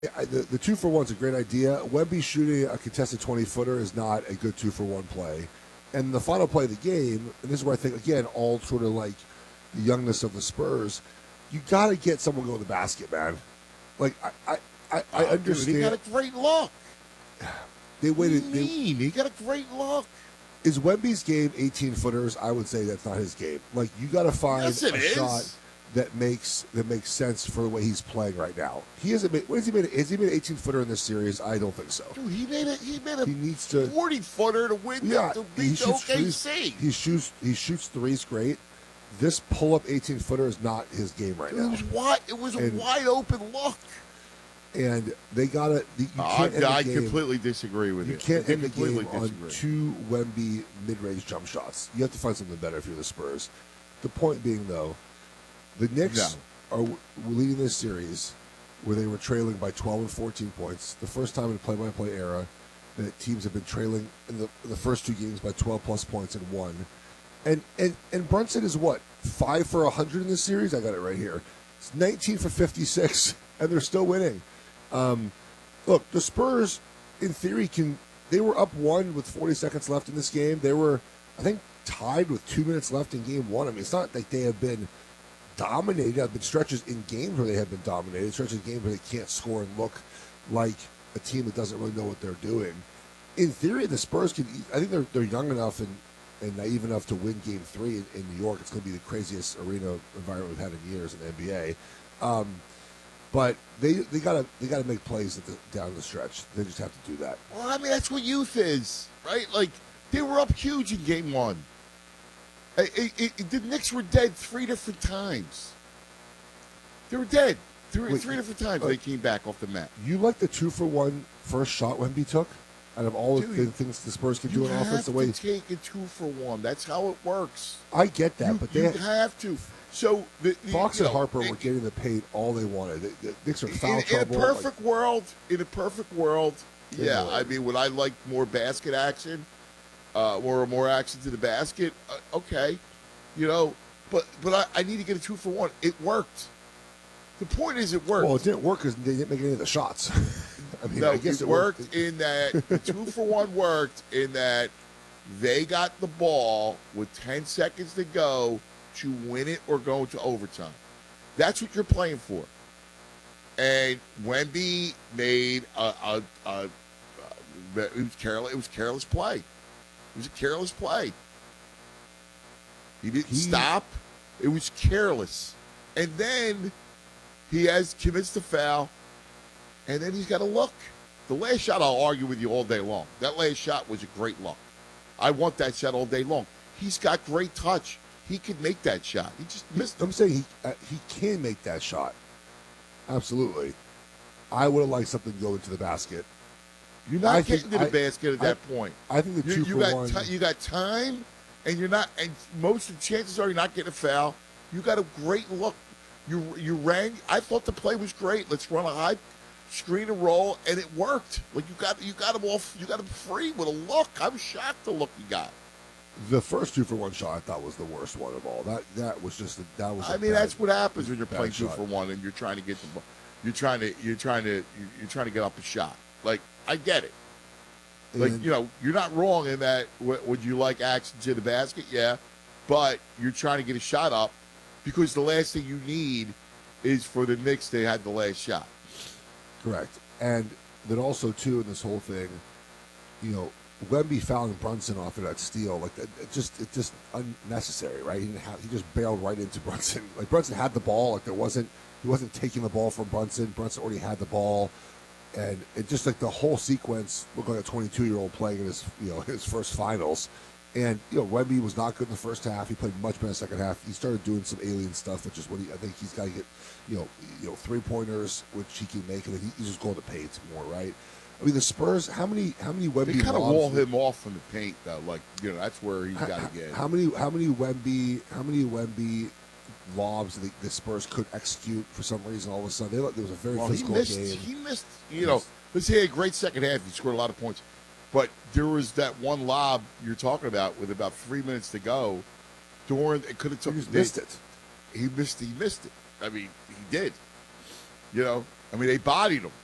The 2-for-1's a great idea. Wemby shooting a contested 20-footer is not a good 2-for-1 play. And the final play of the game, and this is where I think, again, all sort of like the youngness of the Spurs, you got to get someone going to the basket, man. Like, I understand. Dude, he got a great look. They waited. What do you mean? He got a great look. Is Wemby's game 18-footers? I would say that's not his game. Like, you got to find a shot that makes sense for the way he's playing right now. He hasn't made. What has he made? Has he made an 18-footer in this series? I don't think so. Dude, he made a He needs to 40-footer to win. Yeah, to beat the OKC. He shoots threes great. This pull-up 18-footer is not his game right now. It was a wide open look. And they got to. I completely disagree with you. You can't end the game on 2 Wemby mid-range jump shots. You have to find something better if you're the Spurs. The point being, though, the Knicks are leading this series where they were trailing by 12 and 14 points. The first time in the play-by-play era that teams have been trailing in the first 2 games by 12-plus points and won. And Brunson is what? 5 for 100 in this series? I got it right here. It's 19 for 56, and they're still winning. Look, the Spurs, in theory, they were up 1 with 40 seconds left in this game. They were, I think, tied with 2 minutes left in game 1. I mean, it's not like they have been dominated. There have been stretches in games where they have been dominated, stretches in games where they can't score and look like a team that doesn't really know what they're doing. In theory, the Spurs can. I think they're young enough and naive enough to win Game 3 in New York. It's going to be the craziest arena environment we've had in years in the NBA. But they gotta make plays down the stretch. They just have to do that. Well, I mean, that's what youth is, right? Like, they were up huge in Game 1. The Knicks were dead 3 different times. They were dead. Three different times they came back off the mat. You like the 2-for-1 first shot Wemby took? Out of all the things the Spurs can do in offense, the way you have to take a 2-for-1. That's how it works. I get that, but you have to. So Fox and Harper were getting the paint all they wanted. The Knicks are foul trouble. In a perfect world, yeah. I mean, would I like more basket action, or more action to the basket? Okay, but I need to get a 2-for-1. It worked. The point is, it worked. Well, it didn't work because they didn't make any of the shots. I mean, no, I guess it worked in that the 2-for-1 worked in that they got the ball with 10 seconds to go to win it or go into overtime. That's what you're playing for. And Wemby made it was careless play. It was a careless play. He didn't stop. It was careless. And then he commits the foul, and then he's got a look. The last shot, I'll argue with you all day long. That last shot was a great look. I want that shot all day long. He's got great touch. He could make that shot. He just missed it. I'm saying he can make that shot. Absolutely. I would have liked something to go into the basket. You're not getting to the basket at that point. I think the 2-for-1. You got time, and you're not. And most of the chances are you're not getting a foul. You got a great look. You ran. I thought the play was great. Let's run a high screen and roll, and it worked. Like you got him off. You got him free with a look. I was shocked the look he got. The first 2-for-1 shot I thought was the worst one of all. That was just that was. I mean, that's what happens when you're playing 2-for-1 and you're trying to get the ball. You're trying to get up a shot. Like, I get it. Like, you're not wrong in that. Would you like action to the basket? Yeah, but you're trying to get a shot up because the last thing you need is for the Knicks to have the last shot. Correct, and then also too in this whole thing, Wemby fouling Brunson off of that steal, like it's just unnecessary, right? He just bailed right into Brunson. Like Brunson had the ball, like he wasn't taking the ball from Brunson. Brunson already had the ball, and it just like the whole sequence looked like a 22-year-old playing in his first finals. And Wemby was not good in the first half. He played much better in the second half. He started doing some alien stuff, which is what I think he's got to get, 3-pointers, which he can make, and then he's just going to paint more, right? I mean, the Spurs. How many Wemby? They kind of wall him off from the paint, though. Like that's where he's got to get. How many Wemby lobs the Spurs could execute for some reason? All of a sudden, there was a very physical game. He missed. Let's say a great second half. He scored a lot of points, but there was that one lob you're talking about with about 3 minutes to go. It could have took. He missed it. He missed it. I mean, he did. I mean, they bodied him.